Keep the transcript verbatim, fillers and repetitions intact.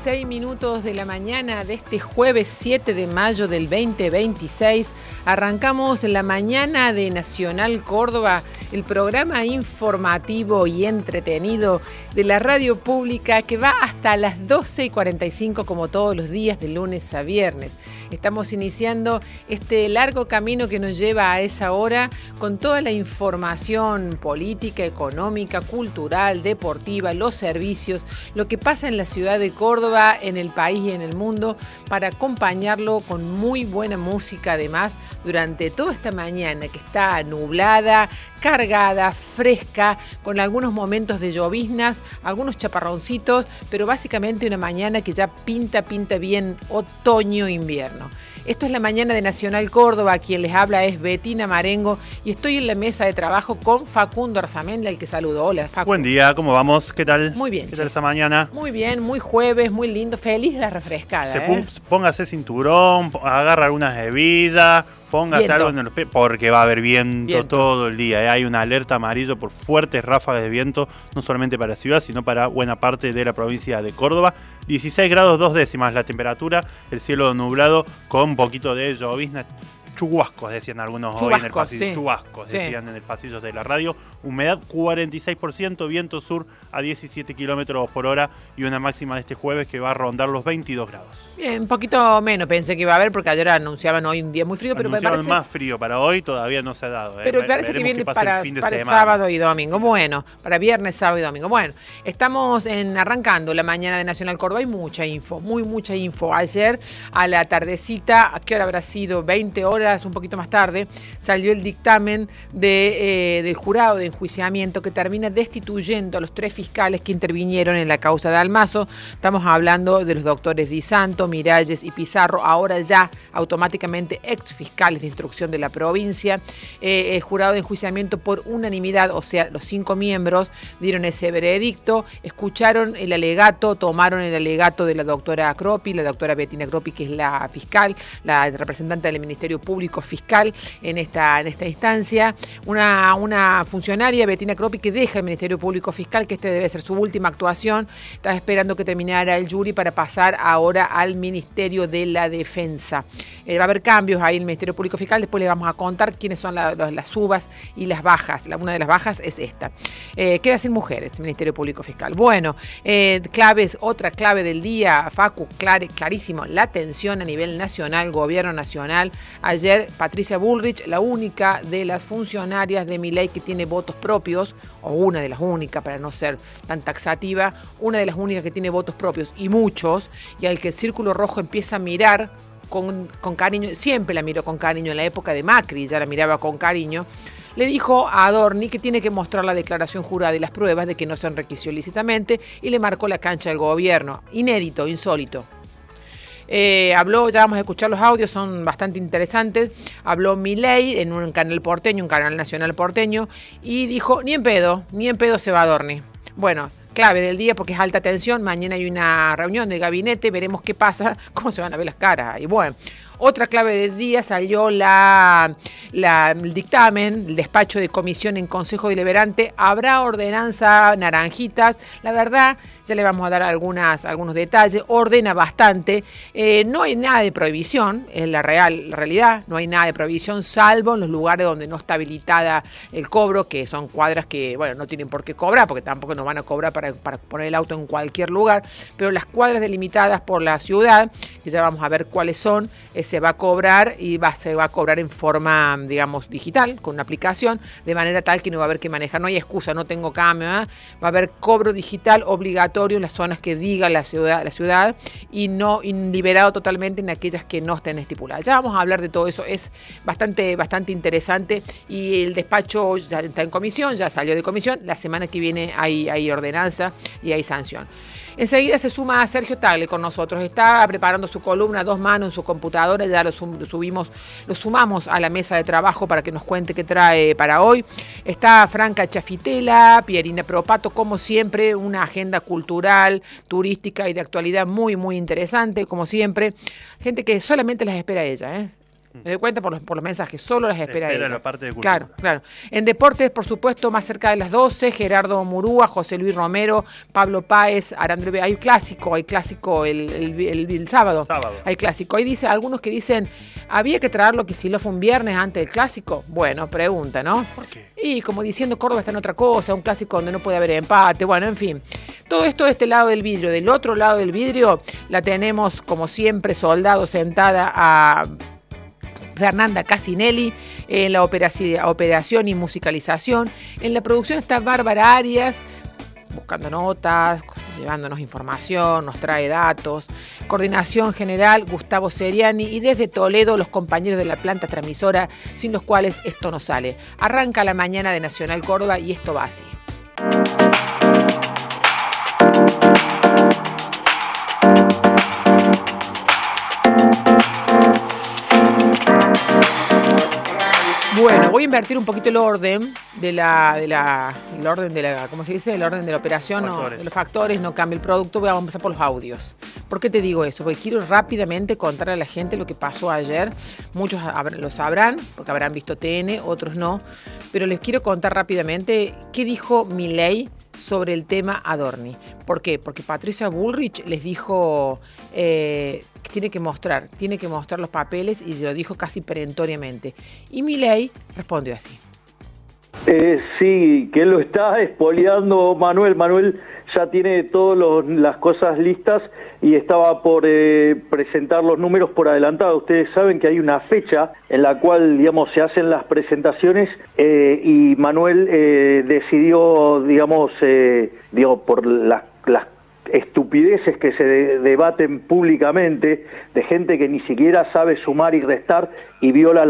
dieciséis minutos de la mañana de este jueves siete de mayo del veinte veintiséis. Arrancamos la mañana de Nacional Córdoba, el programa informativo y entretenido de la radio pública que va hasta las doce y cuarenta y cinco como todos los días de lunes a viernes. Estamos iniciando este largo camino que nos lleva a esa hora con toda la información política, económica, cultural, deportiva, los servicios, lo que pasa en la ciudad de Córdoba, en el país y en el mundo, para acompañarlo con muy buena música además durante toda esta mañana que está nublada, cargada, fresca, con algunos momentos de lloviznas, algunos chaparroncitos, pero básicamente una mañana que ya pinta, pinta bien otoño-invierno. Esto es la mañana de Nacional Córdoba, quien les habla es Betina Marengo y estoy en la mesa de trabajo con Facundo Arzamendi, al que saludo. Hola, Facundo. Buen día, ¿cómo vamos? ¿Qué tal? Muy bien. ¿Qué tal esa mañana? Muy bien, muy jueves, muy lindo, feliz de la refrescada. Se ¿eh? Póngase cinturón, agarra algunas hebillas, póngase Viento. algo en los pies, porque va a haber viento, Viento. todo el día. ¿eh? Hay una alerta amarillo por fuertes ráfagas de viento, no solamente para la ciudad, sino para buena parte de la provincia de Córdoba. dieciséis grados dos décimas la temperatura, el cielo nublado con un poquito de llovizna. Chubascos, decían algunos Chubascos, hoy en el pasillo. sí. Chubascos, Sí. decían en el pasillo de la radio. Humedad cuarenta y seis por ciento, viento sur a diecisiete kilómetros por hora y una máxima de este jueves que va a rondar los veintidós grados. Bien, un poquito menos pensé que iba a haber porque ayer anunciaban hoy un día muy frío, pero me Anunciaron parece... más frío para hoy, todavía no se ha dado. ¿eh? Pero Ve- parece que veremos viene qué pasa para, el fin de para semana. sábado y domingo. Bueno, para viernes, sábado y domingo. Bueno, estamos en, arrancando la mañana de Nacional Córdoba. Hay mucha info, muy mucha info. Ayer a la tardecita, ¿a qué hora habrá sido? veinte horas, un poquito más tarde, salió el dictamen de, eh, del jurado de enjuiciamiento que termina destituyendo a los tres fiscales que intervinieron en la causa de Almazo. Estamos hablando de los doctores Di Santo, Miralles y Pizarro, ahora ya automáticamente ex fiscales de instrucción de la provincia. Eh, el jurado de enjuiciamiento por unanimidad, o sea, los cinco miembros dieron ese veredicto, escucharon el alegato, tomaron el alegato de la doctora Croppi, la doctora Betina Croppi, que es la fiscal, la representante del Ministerio Público Fiscal en esta, en esta instancia. Una, una funcionaria, Betina Croppi, que deja el Ministerio Público Fiscal, que este debe ser su última actuación. Estaba esperando que terminara el jury para pasar ahora al Ministerio de la Defensa. Eh, va a haber cambios ahí en el Ministerio Público Fiscal, después les vamos a contar quiénes son la, las, las subas y las bajas. La, una de las bajas es esta. Eh, queda sin mujeres el Ministerio Público Fiscal. Bueno, eh, claves, otra clave del día, Facu, clar, clarísimo, la tensión a nivel nacional, gobierno nacional. Ayer Patricia Bullrich, la única de las funcionarias de Milei que tiene votos propios, o una de las únicas para no ser tan taxativa, una de las únicas que tiene votos propios y muchos, y al que el Círculo Rojo empieza a mirar con, con cariño, siempre la miró con cariño, en la época de Macri ya la miraba con cariño, le dijo a Adorni que tiene que mostrar la declaración jurada y las pruebas de que no se enriqueció ilícitamente y le marcó la cancha del gobierno. Inédito, insólito. Eh, habló, ya vamos a escuchar los audios, son bastante interesantes. Habló Milei en un canal porteño, un canal nacional porteño, y dijo, ni en pedo, ni en pedo se va Adorni. Bueno, clave del día porque es alta tensión. Mañana hay una reunión del gabinete, veremos qué pasa, cómo se van a ver las caras. Y bueno, otra clave del día, salió la, la, el dictamen, el despacho de comisión en Consejo Deliberante. Habrá ordenanza naranjitas. La verdad, ya le vamos a dar algunas, algunos detalles. Ordena bastante. Eh, no hay nada de prohibición, es la real la realidad. No hay nada de prohibición, salvo en los lugares donde no está habilitada el cobro, que son cuadras que, bueno, no tienen por qué cobrar, porque tampoco nos van a cobrar para, para poner el auto en cualquier lugar. Pero las cuadras delimitadas por la ciudad, que ya vamos a ver cuáles son, es se va a cobrar y va, se va a cobrar en forma, digamos, digital, con una aplicación, de manera tal que no va a haber que manejar. No hay excusa, no tengo cambio, ¿eh? Va a haber cobro digital obligatorio en las zonas que diga la ciudad, la ciudad y no y liberado totalmente en aquellas que no estén estipuladas. Ya vamos a hablar de todo eso, es bastante, bastante interesante y el despacho ya está en comisión, ya salió de comisión. La semana que viene hay, hay ordenanza y hay sanción. Enseguida se suma a Sergio Tagle con nosotros. Está preparando su columna a dos manos en su computadora. Ya lo, sum, lo subimos, lo sumamos a la mesa de trabajo para que nos cuente qué trae para hoy. Está Franca Chafitela, Pierina Propato, como siempre, una agenda cultural, turística y de actualidad muy, muy interesante, como siempre. Gente que solamente las espera ella, ¿eh? Me doy cuenta por los, por los mensajes, solo las espera, espera ella. la parte de cultura. Claro, claro. En deportes, por supuesto, más cerca de las doce, Gerardo Murúa, José Luis Romero, Pablo Páez, Arandre. Hay clásico, hay clásico el, el, el, el sábado. sábado. Hay clásico. Ahí dice, algunos que dicen, ¿había que traerlo que si lo fue un viernes antes del clásico? Bueno, pregunta, ¿no? ¿Por qué? Y como diciendo, Córdoba está en otra cosa, un clásico donde no puede haber empate, bueno, en fin. Todo esto de este lado del vidrio. Del otro lado del vidrio la tenemos, como siempre, soldado sentada a Fernanda Casinelli en la operación y musicalización. En la producción está Bárbara Arias, buscando notas, llevándonos información, nos trae datos. Coordinación general, Gustavo Seriani, y desde Toledo los compañeros de la planta transmisora, sin los cuales esto no sale. Arranca la mañana de Nacional Córdoba y esto va así. Bueno, voy a invertir un poquito el orden de la, de la, el orden de la, ¿cómo se dice? El orden de la operación, no, de los factores, no cambia el producto. Voy a empezar por los audios. ¿Por qué te digo eso? Porque quiero rápidamente contarle a la gente lo que pasó ayer. Muchos lo sabrán, porque habrán visto T N, otros no. Pero les quiero contar rápidamente qué dijo Milei sobre el tema Adorni. ¿Por qué? Porque Patricia Bullrich les dijo eh, que tiene que mostrar, tiene que mostrar los papeles, y lo dijo casi perentoriamente. Y Milei respondió así. Eh, sí, que lo está espoleando Manuel. Manuel ya tiene todas las cosas listas y estaba por eh, presentar los números por adelantado. Ustedes saben que hay una fecha en la cual, digamos, se hacen las presentaciones eh, y Manuel eh, decidió, digamos, eh, digo, por las, las estupideces que se de, debaten públicamente de gente que ni siquiera sabe sumar y restar y viola